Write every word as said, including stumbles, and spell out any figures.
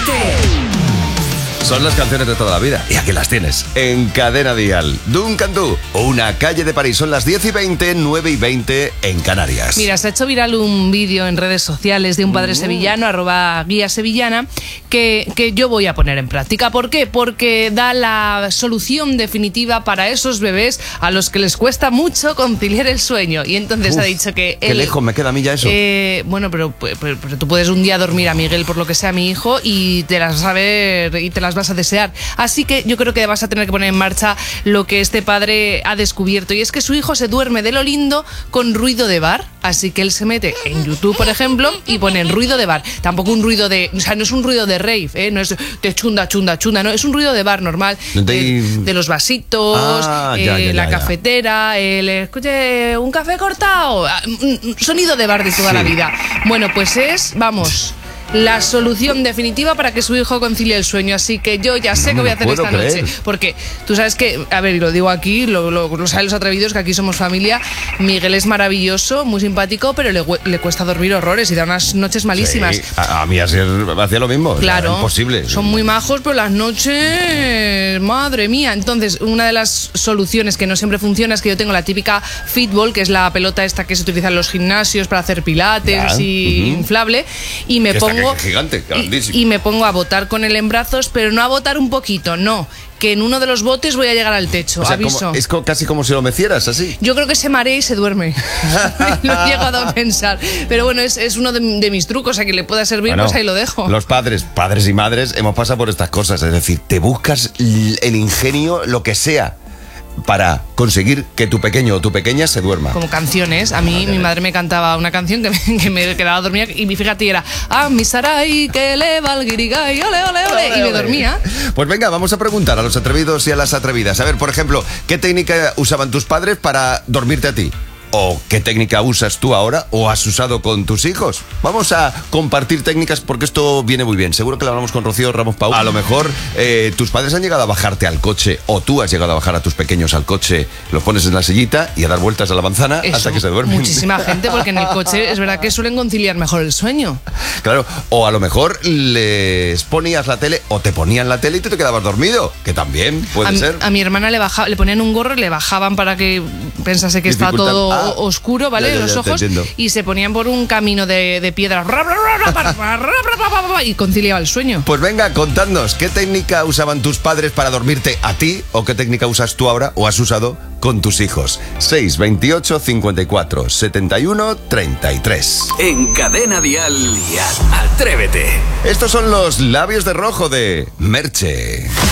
Son las canciones de toda la vida. Y aquí las tienes. En Cadena Dial. Duncan Du. Una calle de París. Son las diez y veinte, nueve y veinte en Canarias. Mira, se ha hecho viral un vídeo en redes sociales de un padre mm. sevillano, arroba guía sevillana, que, que yo voy a poner en práctica. ¿Por qué? Porque da la solución definitiva para esos bebés a los que les cuesta mucho conciliar el sueño. Y entonces Uf, ha dicho que... Qué él, lejos me queda a mí ya eso. Eh, bueno, pero, pero, pero tú puedes un día dormir a Miguel, por lo que sea mi hijo, y te las vas a ver y te las vas a desear. Así que yo creo que vas a tener que poner en marcha lo que este padre ha descubierto, y es que su hijo se duerme de lo lindo con ruido de bar. Así que él se mete en YouTube, por ejemplo, y pone en ruido de bar. Tampoco un ruido de... O sea, no es un ruido de rave, ¿eh? No es de chunda, chunda, chunda, no. Es un ruido de bar normal. De, de, de los vasitos, ah, eh, ya, ya, la ya, cafetera, el... Escuche, un café cortado. Sonido de bar de toda sí. la vida. Bueno, pues es... Vamos... la solución definitiva para que su hijo concilie el sueño. Así que yo ya sé no que voy a hacer esta creer. noche. Porque tú sabes que, a ver, y lo digo aquí, lo, lo, lo saben los atrevidos, que aquí somos familia. Miguel es maravilloso, muy simpático, pero le, le cuesta dormir horrores y da unas noches malísimas. Sí, a, a mí así hacía lo mismo. Claro, o sea, imposible. Son muy majos, pero las noches, madre mía. Entonces, una de las soluciones que no siempre funciona es que yo tengo la típica Fitball, que es la pelota esta que se utiliza en los gimnasios para hacer pilates ya. y uh-huh. inflable, y me pongo gigante, y, y me pongo a botar con él en brazos, pero no a botar un poquito, no, que en uno de los botes voy a llegar al techo, o sea, aviso. Como, es co- casi como si lo mecieras, así. Yo creo que se marea y se duerme. Lo he llegado a pensar. Pero bueno, es, es uno de, de mis trucos, a que le pueda servir, bueno, pues ahí lo dejo. Los padres, padres y madres, hemos pasado por estas cosas. Es decir, te buscas el ingenio, lo que sea, para conseguir que tu pequeño o tu pequeña se duerma. Como canciones. A mí, mi madre me cantaba una canción que me, que me quedaba dormida, y fíjate, era a mi sarai que le va el guirigay, ole, ole, ole, y me dormía. Pues venga, vamos a preguntar a los atrevidos y a las atrevidas. A ver, por ejemplo, ¿qué técnica usaban tus padres para dormirte a ti? ¿O qué técnica usas tú ahora o has usado con tus hijos? Vamos a compartir técnicas porque esto viene muy bien. Seguro que lo hablamos con Rocío Ramos Pau. A lo mejor eh, tus padres han llegado a bajarte al coche, o tú has llegado a bajar a tus pequeños al coche, los pones en la sillita y a dar vueltas a la manzana Eso, hasta que se duermen. Muchísima gente, porque en el coche es verdad que suelen conciliar mejor el sueño. Claro, o a lo mejor les ponías la tele o te ponían la tele y tú te quedabas dormido, que también puede a ser. Mi, a mi hermana le, baja, le ponían un gorro y le bajaban para que pensase que está todo... Ah, oscuro, ¿vale? Ya, ya, ya, los ojos, y se ponían por un camino de, de piedras y conciliaba el sueño. Pues venga, contadnos, ¿qué técnica usaban tus padres para dormirte a ti, o qué técnica usas tú ahora o has usado con tus hijos? seis veintiocho cincuenta y cuatro setenta y uno treinta y tres. En Cadena Dial, Atrévete. Estos son los Labios de Rojo de Merche.